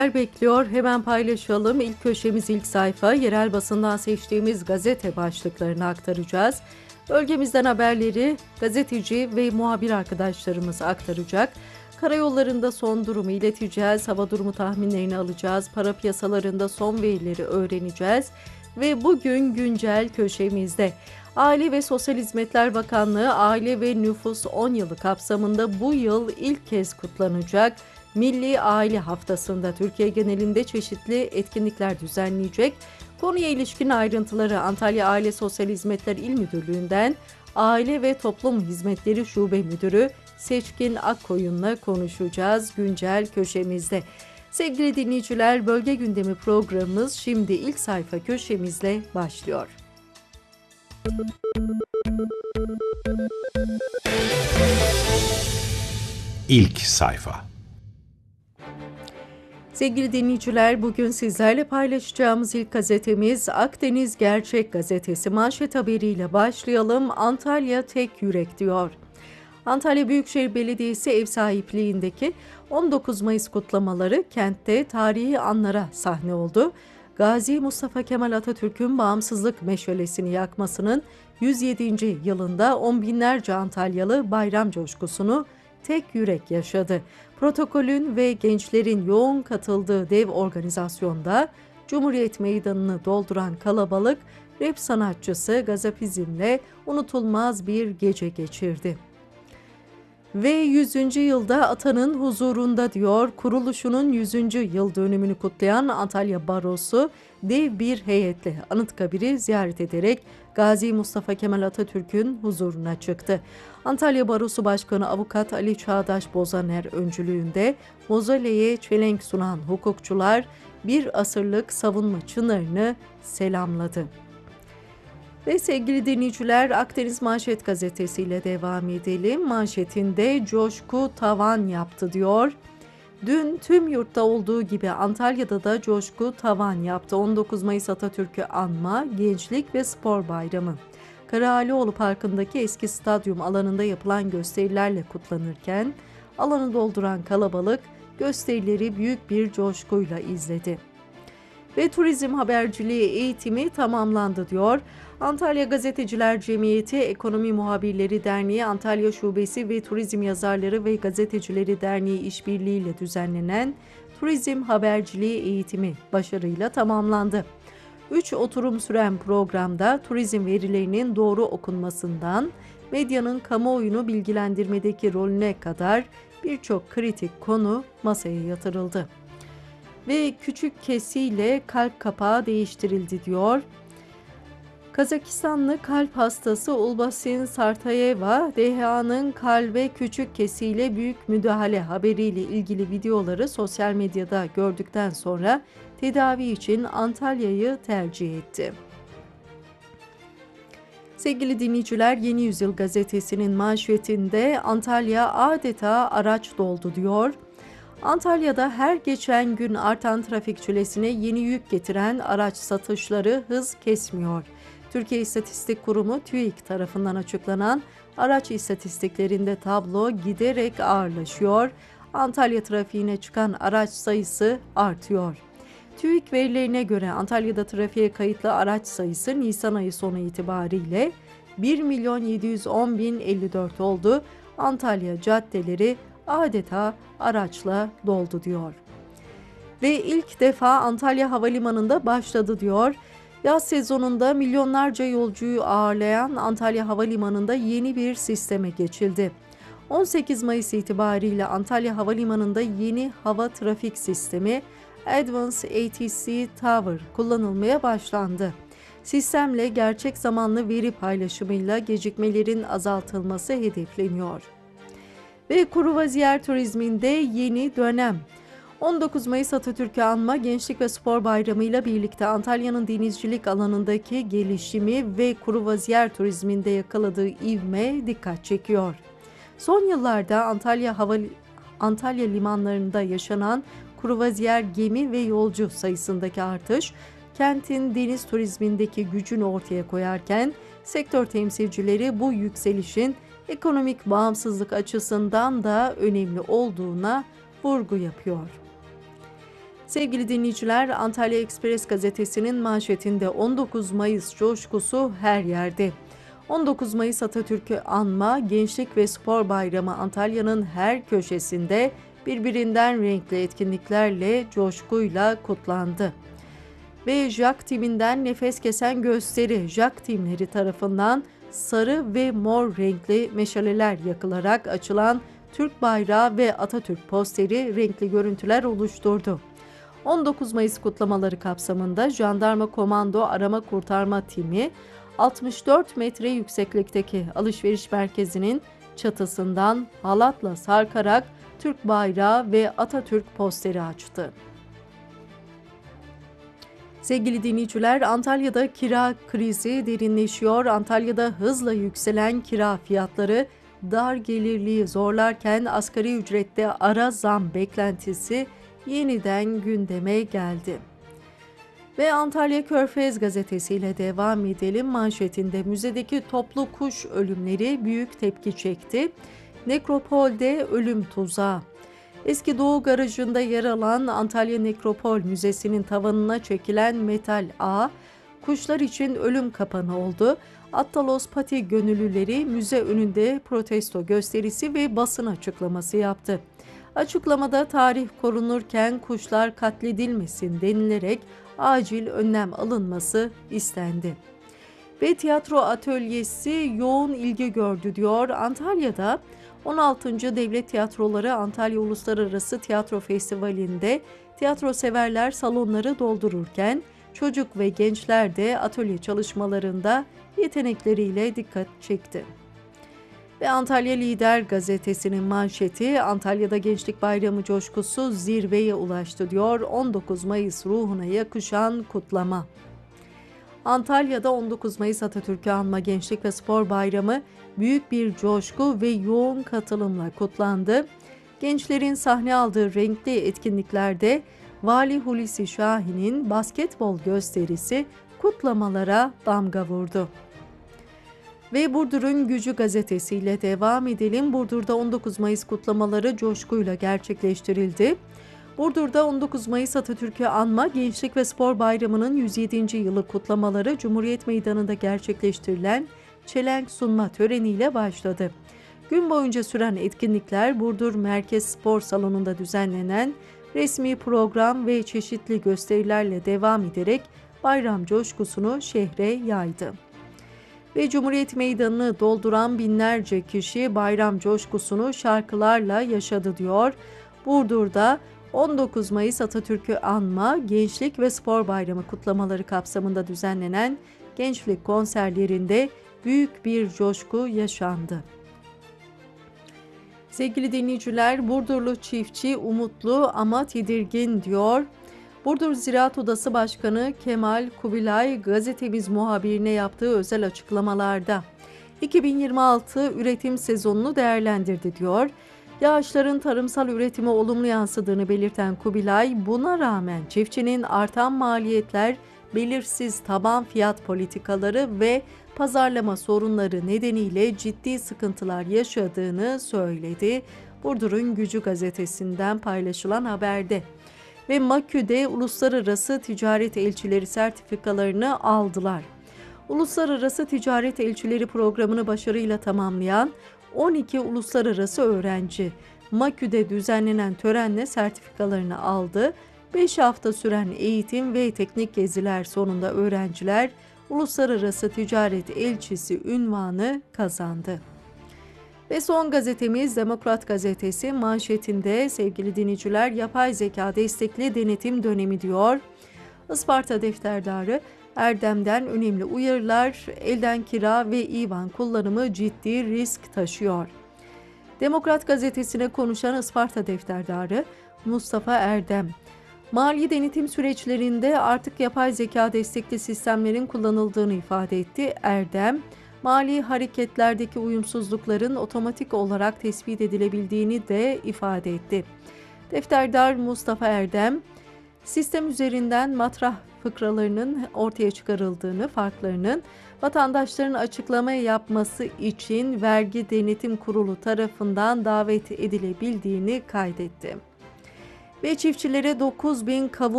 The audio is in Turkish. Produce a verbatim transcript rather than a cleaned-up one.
Bekliyor. Hemen paylaşalım. İlk köşemiz ilk sayfa. Yerel basından seçtiğimiz gazete başlıklarını aktaracağız. Bölgemizden haberleri gazeteci ve muhabir arkadaşlarımız aktaracak. Karayollarında son durumu ileteceğiz. Hava durumu tahminlerini alacağız. Para piyasalarında son verileri öğreneceğiz. Ve bugün güncel köşemizde Aile ve Sosyal Hizmetler Bakanlığı Aile ve Nüfus on yılı kapsamında bu yıl ilk kez kutlanacak Milli Aile Haftası'nda Türkiye genelinde çeşitli etkinlikler düzenleyecek. Konuya ilişkin ayrıntıları Antalya Aile Sosyal Hizmetler İl Müdürlüğü'nden Aile ve Toplum Hizmetleri Şube Müdürü Seçkin Akkoyun'la konuşacağız güncel köşemizde. Sevgili dinleyiciler, Bölge Gündemi programımız şimdi ilk sayfa köşemizle başlıyor. İlk sayfa. Sevgili dinleyiciler, bugün sizlerle paylaşacağımız ilk gazetemiz Akdeniz Gerçek Gazetesi. Manşet haberiyle başlayalım. Antalya tek yürek diyor. Antalya Büyükşehir Belediyesi ev sahipliğindeki on dokuz Mayıs kutlamaları kentte tarihi anlara sahne oldu. Gazi Mustafa Kemal Atatürk'ün bağımsızlık meşalesini yakmasının yüz yedinci yılında on binlerce Antalyalı bayram coşkusunu tek yürek yaşadı. Protokolün ve gençlerin yoğun katıldığı dev organizasyonda Cumhuriyet Meydanı'nı dolduran kalabalık rap sanatçısı Gazapizm'le unutulmaz bir gece geçirdi. Ve yüzüncü yılda atanın huzurunda diyor, kuruluşunun yüzüncü yıl dönümünü kutlayan Antalya Barosu dev bir heyetle Anıtkabir'i ziyaret ederek Gazi Mustafa Kemal Atatürk'ün huzuruna çıktı. Antalya Barosu Başkanı Avukat Ali Çağdaş Bozaner öncülüğünde mozoleye çelenk sunan hukukçular bir asırlık savunma çınarını selamladı. Ve sevgili dinleyiciler, Akdeniz Manşet gazetesiyle devam edelim. Manşetinde coşku tavan yaptı diyor. Dün tüm yurtta olduğu gibi Antalya'da da coşku tavan yaptı. on dokuz Mayıs Atatürk'ü anma, Gençlik ve Spor Bayramı. Karahalioğlu Parkı'ndaki eski stadyum alanında yapılan gösterilerle kutlanırken alanı dolduran kalabalık gösterileri büyük bir coşkuyla izledi. Ve turizm haberciliği eğitimi tamamlandı diyor. Antalya Gazeteciler Cemiyeti, Ekonomi Muhabirleri Derneği, Antalya Şubesi ve Turizm Yazarları ve Gazetecileri Derneği işbirliğiyle düzenlenen turizm haberciliği eğitimi başarıyla tamamlandı. Üç oturum süren programda turizm verilerinin doğru okunmasından medyanın kamuoyunu bilgilendirmedeki rolüne kadar birçok kritik konu masaya yatırıldı. Ve küçük kesiyle kalp kapağı değiştirildi diyor. Kazakistanlı kalp hastası Ulbasin Sartayeva, D H A'nın kalbe küçük kesiyle büyük müdahale haberiyle ilgili videoları sosyal medyada gördükten sonra tedavi için Antalya'yı tercih etti. Sevgili dinleyiciler, Yeni Yüzyıl gazetesinin manşetinde Antalya adeta araç doldu diyor. Antalya'da her geçen gün artan trafik çilesine yeni yük getiren araç satışları hız kesmiyor. Türkiye İstatistik Kurumu TÜİK tarafından açıklanan araç istatistiklerinde tablo giderek ağırlaşıyor. Antalya trafiğine çıkan araç sayısı artıyor. TÜİK verilerine göre Antalya'da trafiğe kayıtlı araç sayısı Nisan ayı sonu itibariyle bir milyon yedi yüz on bin elli dört oldu. Antalya caddeleri adeta araçla doldu diyor. Ve ilk defa Antalya Havalimanı'nda başladı diyor. Yaz sezonunda milyonlarca yolcuyu ağırlayan Antalya Havalimanı'nda yeni bir sisteme geçildi. on sekiz Mayıs itibariyle Antalya Havalimanı'nda yeni hava trafik sistemi Advanced A T C Tower kullanılmaya başlandı. Sistemle gerçek zamanlı veri paylaşımıyla gecikmelerin azaltılması hedefleniyor. Ve kruvaziyer turizminde yeni dönem. on dokuz Mayıs Atatürk'ü anma, Gençlik ve Spor Bayramı ile birlikte Antalya'nın denizcilik alanındaki gelişimi ve kruvaziyer turizminde yakaladığı ivme dikkat çekiyor. Son yıllarda Antalya Hava Antalya limanlarında yaşanan kruvaziyer gemi ve yolcu sayısındaki artış, kentin deniz turizmindeki gücünü ortaya koyarken sektör temsilcileri bu yükselişin ekonomik bağımsızlık açısından da önemli olduğuna vurgu yapıyor. Sevgili dinleyiciler, Antalya Ekspres gazetesinin manşetinde on dokuz Mayıs coşkusu her yerde. on dokuz Mayıs Atatürk'ü anma, Gençlik ve Spor Bayramı Antalya'nın her köşesinde birbirinden renkli etkinliklerle, coşkuyla kutlandı. Ve J A K timinden nefes kesen gösteri, J A K timleri tarafından sarı ve mor renkli meşaleler yakılarak açılan Türk bayrağı ve Atatürk posteri renkli görüntüler oluşturdu. on dokuz Mayıs kutlamaları kapsamında Jandarma Komando Arama Kurtarma Timi altmış dört metre yükseklikteki alışveriş merkezinin çatısından halatla sarkarak Türk bayrağı ve Atatürk posteri açtı. Sevgili dinleyiciler, Antalya'da kira krizi derinleşiyor. Antalya'da hızla yükselen kira fiyatları dar gelirliyi zorlarken asgari ücrette ara zam beklentisi yeniden gündeme geldi. Ve Antalya Körfez gazetesiyle devam edelim. Manşetinde müzedeki toplu kuş ölümleri büyük tepki çekti. Nekropol'de ölüm tuzağı. Eski Doğu Garajı'nda yer alan Antalya Nekropol Müzesi'nin tavanına çekilen metal ağ, kuşlar için ölüm kapanı oldu. Attalos Pati gönüllüleri müze önünde protesto gösterisi ve basın açıklaması yaptı. Açıklamada tarih korunurken kuşlar katledilmesin denilerek acil önlem alınması istendi. Ve tiyatro atölyesi yoğun ilgi gördü diyor. Antalya'da on altıncı Devlet Tiyatroları Antalya Uluslararası Tiyatro Festivali'nde tiyatro severler salonları doldururken çocuk ve gençler de atölye çalışmalarında yetenekleriyle dikkat çekti. Ve Antalya Lider gazetesinin manşeti Antalya'da Gençlik Bayramı coşkusu zirveye ulaştı diyor. on dokuz Mayıs ruhuna yakışan kutlama. Antalya'da on dokuz Mayıs Atatürk'ü anma Gençlik ve Spor Bayramı büyük bir coşku ve yoğun katılımla kutlandı. Gençlerin sahne aldığı renkli etkinliklerde Vali Hulusi Şahin'in basketbol gösterisi kutlamalara damga vurdu. Ve Burdur'un Gücü gazetesiyle devam edelim. Burdur'da on dokuz Mayıs kutlamaları coşkuyla gerçekleştirildi. Burdur'da on dokuz Mayıs Atatürk'ü anma Gençlik ve Spor Bayramı'nın yüz yedinci yılı kutlamaları Cumhuriyet Meydanı'nda gerçekleştirilen çelenk sunma töreniyle başladı. Gün boyunca süren etkinlikler Burdur Merkez Spor Salonu'nda düzenlenen resmi program ve çeşitli gösterilerle devam ederek bayram coşkusunu şehre yaydı. Ve Cumhuriyet Meydanı'nı dolduran binlerce kişi bayram coşkusunu şarkılarla yaşadı diyor. Burdur'da on dokuz Mayıs Atatürk'ü anma Gençlik ve Spor Bayramı kutlamaları kapsamında düzenlenen gençlik konserlerinde büyük bir coşku yaşandı. Sevgili dinleyiciler, Burdurlu çiftçi umutlu ama tedirgin diyor. Burdur Ziraat Odası Başkanı Kemal Kubilay gazetemiz muhabirine yaptığı özel açıklamalarda iki bin yirmi altı üretim sezonunu değerlendirdi diyor. Yağışların tarımsal üretime olumlu yansıdığını belirten Kubilay, buna rağmen çiftçinin artan maliyetler, belirsiz taban fiyat politikaları ve pazarlama sorunları nedeniyle ciddi sıkıntılar yaşadığını söyledi. Burdur'un Gücü gazetesinden paylaşılan haberde. Ve MAKÜ'de uluslararası ticaret elçileri sertifikalarını aldılar. Uluslararası Ticaret Elçileri programını başarıyla tamamlayan on iki uluslararası öğrenci MAKÜ'de düzenlenen törenle sertifikalarını aldı. beş hafta süren eğitim ve teknik geziler sonunda öğrenciler Uluslararası Ticaret Elçisi unvanı kazandı. Ve son gazetemiz Demokrat Gazetesi manşetinde sevgili dinleyiciler yapay zeka destekli denetim dönemi diyor. Isparta defterdarı Erdem'den önemli uyarılar, elden kira ve İvan kullanımı ciddi risk taşıyor. Demokrat Gazetesi'ne konuşan Isparta defterdarı Mustafa Erdem, mali denetim süreçlerinde artık yapay zeka destekli sistemlerin kullanıldığını ifade etti. Erdem, mali hareketlerdeki uyumsuzlukların otomatik olarak tespit edilebildiğini de ifade etti. Defterdar Mustafa Erdem, sistem üzerinden matrah fıkralarının ortaya çıkarıldığını, farklarının vatandaşların açıklama yapması için Vergi Denetim Kurulu tarafından davet edilebildiğini kaydetti. ve çiftçilere dokuz bin kavun